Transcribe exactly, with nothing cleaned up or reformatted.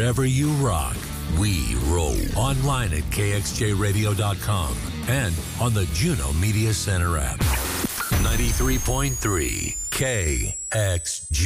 whatever you rock, we roll. Online at K X J radio dot com and on the Juno Media Center app. ninety-three point three K X J.